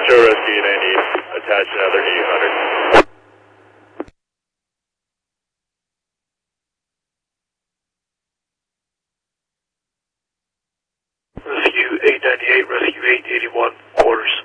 Metro Rescue 98, attach another 800. Rescue 898, Rescue 881, quarters.